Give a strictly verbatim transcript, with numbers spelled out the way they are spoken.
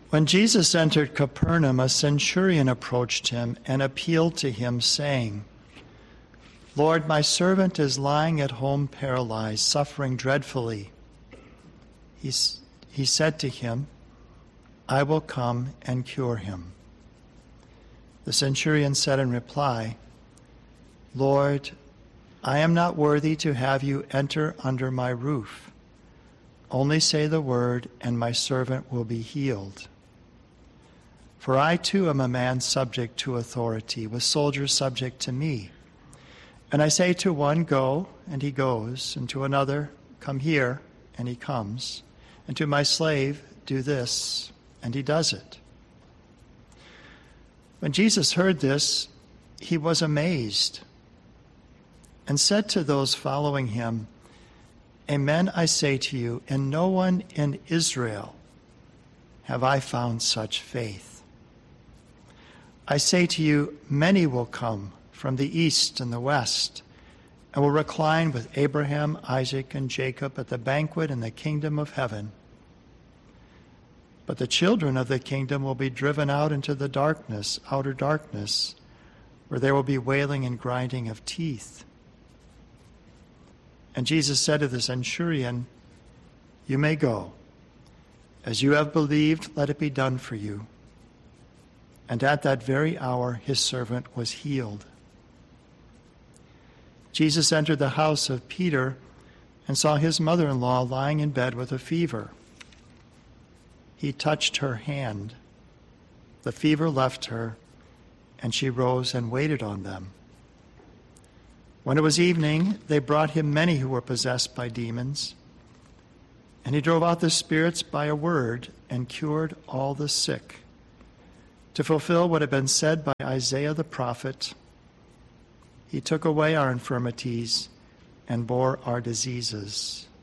When Jesus entered Capernaum, a centurion approached him and appealed to him, saying, "Lord, my servant is lying at home paralyzed, suffering dreadfully." He, he said to him, "I will come and cure him." The centurion said in reply, "Lord, I am not worthy to have you enter under my roof. Only say the word, and my servant will be healed. For I too am a man subject to authority, with soldiers subject to me. And I say to one, 'Go,' and he goes, and to another, 'Come here,' and he comes, and to my slave, 'Do this,' and he does it." When Jesus heard this, he was amazed and said to those following him, "Amen, I say to you, in no one in Israel have I found such faith. I say to you, many will come from the east and the west and will recline with Abraham, Isaac, and Jacob at the banquet in the kingdom of heaven. But the children of the kingdom will be driven out into the darkness, outer darkness, where there will be wailing and grinding of teeth." And Jesus said to the centurion, "You may go. As you have believed, let it be done for you." And at that very hour his servant was healed. Jesus entered the house of Peter and saw his mother-in-law lying in bed with a fever. He touched her hand. The fever left her, and she rose and waited on them. When it was evening, they brought him many who were possessed by demons, and he drove out the spirits by a word and cured all the sick, to fulfill what had been said by Isaiah the prophet, "He took away our infirmities and bore our diseases."